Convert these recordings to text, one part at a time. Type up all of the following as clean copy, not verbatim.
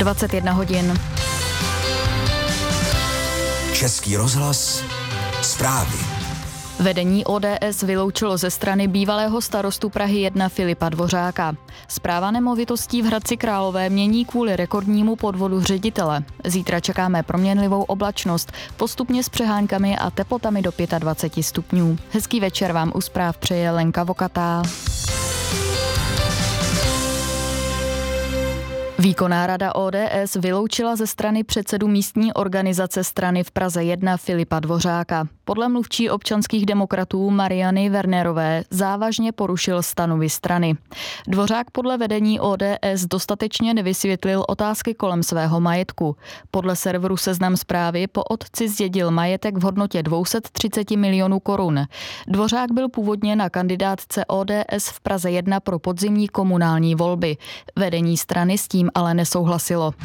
21 hodin. Český rozhlas, zprávy. Vedení ODS vyloučilo ze strany bývalého starostu Prahy 1 Filipa Dvořáka. Správa nemovitostí v Hradci Králové mění kvůli rekordnímu podvodu ředitele. Zítra čekáme proměnlivou oblačnost, postupně s přeháňkami a teplotami do 25 stupňů. Hezký večer vám u zpráv přeje Lenka Vokatá. Výkonná rada ODS vyloučila ze strany předsedu místní organizace strany v Praze 1 Filipa Dvořáka. Podle mluvčí občanských demokratů Mariany Wernerové závažně porušil stanovy strany. Dvořák podle vedení ODS dostatečně nevysvětlil otázky kolem svého majetku. Podle serveru Seznam Zprávy po otci zdědil majetek v hodnotě 230 milionů korun. Dvořák byl původně na kandidátce ODS v Praze 1 pro podzimní komunální volby. Vedení strany s tím ale nesouhlasilo.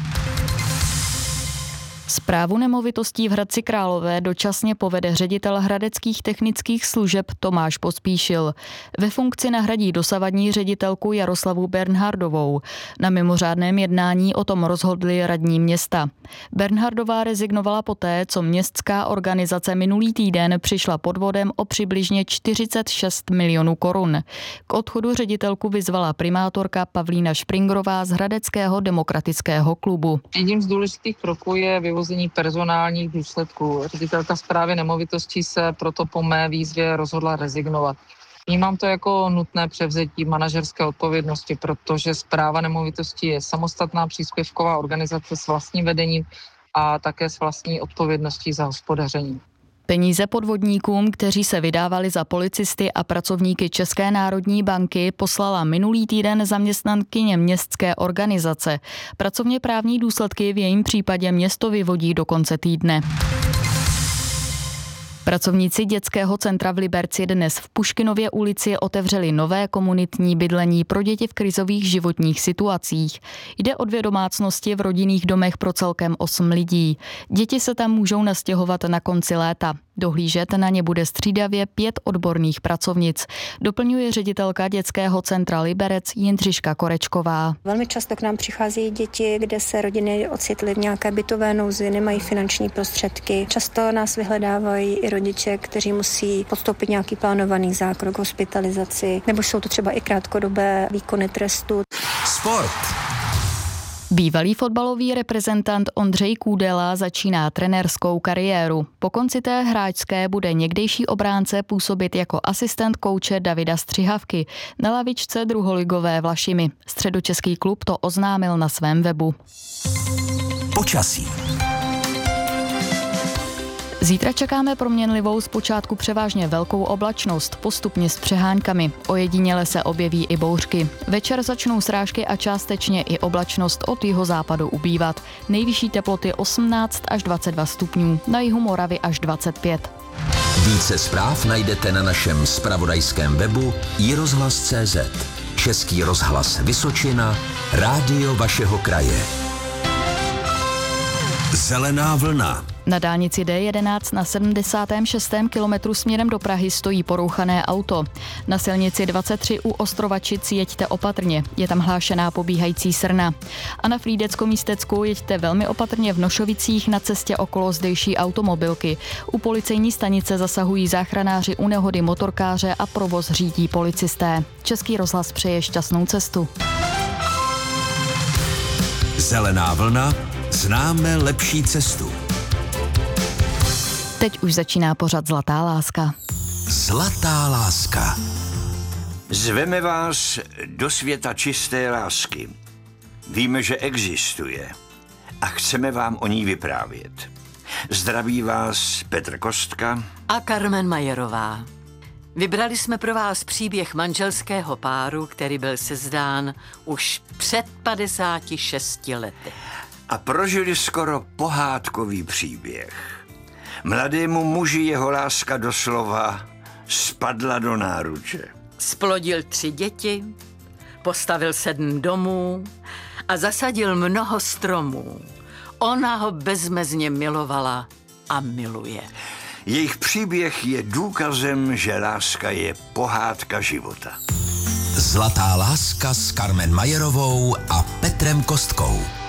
Správu nemovitostí v Hradci Králové dočasně povede ředitel hradeckých technických služeb Tomáš Pospíšil. Ve funkci nahradí dosavadní ředitelku Jaroslavu Bernhardovou. Na mimořádném jednání o tom rozhodli radní města. Bernhardová rezignovala poté, co městská organizace minulý týden přišla podvodem o přibližně 46 milionů korun. K odchodu ředitelku vyzvala primátorka Pavlína Špringrová z Hradeckého demokratického klubu. Jedním z důležitých kroků je vyvození personálních důsledků. Ředitelka správy nemovitostí se proto po mé výzvě rozhodla rezignovat. Vnímám to jako nutné převzetí manažerské odpovědnosti, protože správa nemovitostí je samostatná příspěvková organizace s vlastním vedením a také s vlastní odpovědností za hospodaření. Peníze podvodníkům, kteří se vydávali za policisty a pracovníky České národní banky, poslala minulý týden zaměstnankyně městské organizace. Pracovně právní důsledky v jejím případě město vyvodí do konce týdne. Pracovníci dětského centra v Liberci dnes v Puškinově ulici otevřeli nové komunitní bydlení pro děti v krizových životních situacích. Jde o 2 domácnosti v rodinných domech pro celkem 8 lidí. Děti se tam můžou nastěhovat na konci léta. Dohlížet na ně bude střídavě 5 odborných pracovnic. Doplňuje ředitelka dětského centra Liberec Jindřiška Korečková. Velmi často k nám přichází děti, kde se rodiny ocitly v nějaké bytové nouzi, nemají finanční prostředky. Často nás vyhledávají i rodiče, kteří musí podstoupit nějaký plánovaný zákrok, hospitalizaci, nebo jsou to třeba i krátkodobé výkony trestu. Sport. Bývalý fotbalový reprezentant Ondřej Kůdela začíná trenérskou kariéru. Po konci té hráčské bude někdejší obránce působit jako asistent kouče Davida Střihavky na lavičce druholigové Vlašimi. Středočeský klub to oznámil na svém webu. Počasí. Zítra čekáme proměnlivou, zpočátku převážně velkou oblačnost, postupně s přeháňkami. Ojediněle se objeví i bouřky. Večer začnou srážky a částečně i oblačnost od jihozápadu ubývat. Nejvyšší teploty 18 až 22 stupňů, na jihu Moravy až 25. Více zpráv najdete na našem zpravodajském webu iRozhlas.cz. Český rozhlas Vysočina, rádio vašeho kraje. Zelená vlna. Na dálnici D11 na 76. kilometru směrem do Prahy stojí porouchané auto. Na silnici 23 u Ostrovačic jeďte opatrně, je tam hlášená pobíhající srna. A na Frýdecko-Místecku jeďte velmi opatrně v Nošovicích na cestě okolo zdejší automobilky. U policejní stanice zasahují záchranáři u nehody motorkáře a provoz řídí policisté. Český rozhlas přeje šťastnou cestu. Zelená vlna, známe lepší cestu. Teď už začíná pořad Zlatá láska. Zlatá láska. Zveme vás do světa čisté lásky. Víme, že existuje a chceme vám o ní vyprávět. Zdraví vás Petr Kostka a Carmen Majerová. Vybrali jsme pro vás příběh manželského páru, který byl sezdán už před 56 lety. A prožili skoro pohádkový příběh. Mladému muži jeho láska doslova spadla do náruče. Splodil 3 děti, postavil 7 domů a zasadil mnoho stromů. Ona ho bezmezně milovala a miluje. Jejich příběh je důkazem, že láska je pohádka života. Zlatá láska s Carmen Majerovou a Petrem Kostkou.